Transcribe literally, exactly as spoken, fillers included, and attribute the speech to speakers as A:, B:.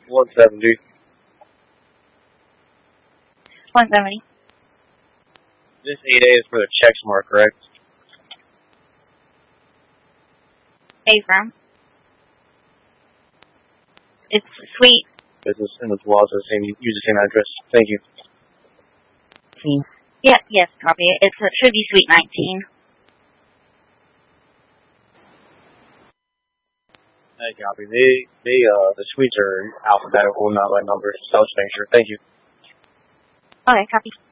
A: one seventy.
B: one seventy.
A: This eight A is for the check mark, correct?
B: A from. It's Suite.
A: Business in the plaza, same, use the same address. Thank you.
B: Yeah, yes, copy it. It's, it should be Suite nineteen.
A: I copy. They, they, uh, the suites are alphabetical, not by numbers. So I was making sure. Thank you.
B: Okay, copy.